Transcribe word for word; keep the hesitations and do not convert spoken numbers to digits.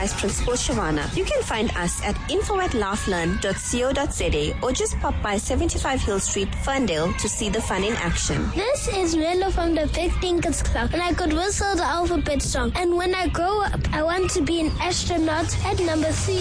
Vice Principal Shavana. You can find us at info at laughlearn dot co dot za or just pop by seventy-five Hill Street, Ferndale to see the fun in action. This is Melo from the Big Thinkers Club, and I could whistle the alphabet song. And when I grow up, I want to be an astronaut at number three.